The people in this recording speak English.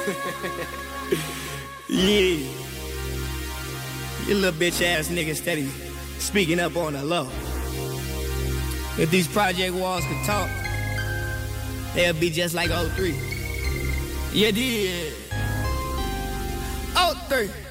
Yeah. You little bitch ass nigga steady speaking up on the low. If these project walls could talk, they'll be just like '03. Yeah, did. '03.